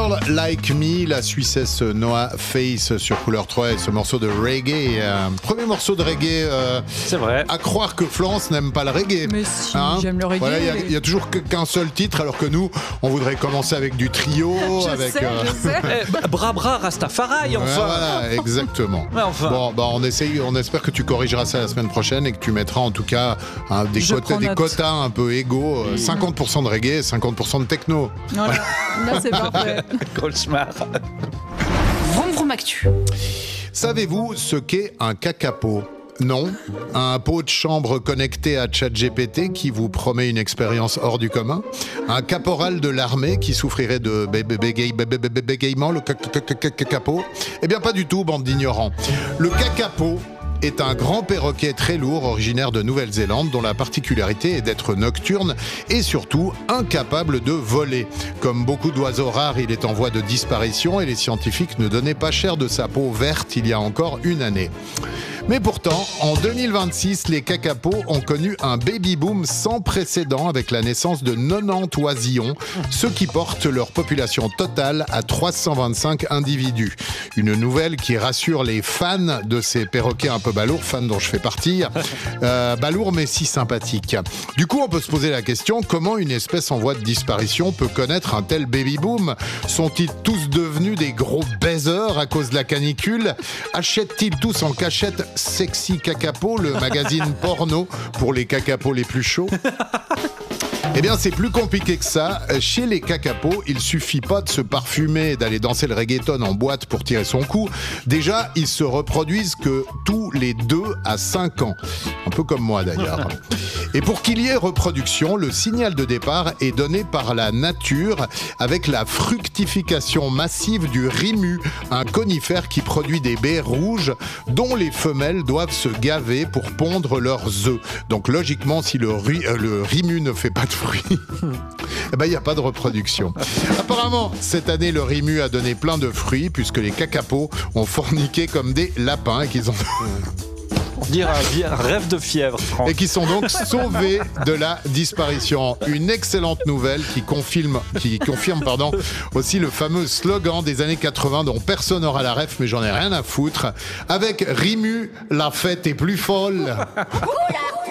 Girl Like Me, la Suissesse Noah Face sur Couleur 3 et ce morceau de reggae. Premier morceau de reggae. C'est vrai. À croire que Florence n'aime pas le reggae. Mais si, j'aime le reggae. Voilà, il y a toujours qu'un seul titre, alors que nous, on voudrait commencer avec du trio. Je sais. Bra Rastafari, enfin. Voilà, exactement. Ouais, enfin. Bon, on espère que tu corrigeras ça la semaine prochaine et que tu mettras en tout cas des quotas un peu égaux. 50% de reggae, 50% de techno. Voilà. Là, c'est parfait. Cauchemar. Vroom Vroom Actu. Savez-vous ce qu'est un cacapo ? Non, un pot de chambre connecté à ChatGPT qui vous promet une expérience hors du commun. Un caporal de l'armée qui souffrirait de bégaiement, le cacapo. Eh bien pas du tout, bande d'ignorants. Le cacapo est un grand perroquet très lourd originaire de Nouvelle-Zélande dont la particularité est d'être nocturne et surtout incapable de voler. Comme beaucoup d'oiseaux rares, il est en voie de disparition et les scientifiques ne donnaient pas cher de sa peau verte il y a encore une année. Mais pourtant, en 2026, les cacapos ont connu un baby-boom sans précédent avec la naissance de 90 oisillons, ce qui porte leur population totale à 325 individus. Une nouvelle qui rassure les fans de ces perroquets un peu balourds, fans dont je fais partie, balourds mais si sympathiques. Du coup, on peut se poser la question, comment une espèce en voie de disparition peut connaître un tel baby-boom ? Sont-ils tous devenus des gros baisers à cause de la canicule ? Achètent-ils tous en cachette Sexy Cacapo, le magazine porno pour les cacapos les plus chauds? Eh bien, c'est plus compliqué que ça. Chez les cacapos, il suffit pas de se parfumer et d'aller danser le reggaeton en boîte pour tirer son coup. Déjà, ils se reproduisent que tous les 2 à 5 ans. Un peu comme moi, d'ailleurs. Et pour qu'il y ait reproduction, le signal de départ est donné par la nature avec la fructification massive du rimu, un conifère qui produit des baies rouges dont les femelles doivent se gaver pour pondre leurs œufs. Donc logiquement, si le rimu ne fait pas de fruits, eh ben, il n'y a pas de reproduction. Apparemment, cette année, le rimu a donné plein de fruits puisque les cacapos ont forniqué comme des lapins et qu'ils ont... Dire un rêve de fièvre, Franck. Et qui sont donc sauvés de la disparition. Une excellente nouvelle qui confirme aussi le fameux slogan des années 80 dont personne n'aura la ref, mais j'en ai rien à foutre. Avec Rimu, la fête est plus folle.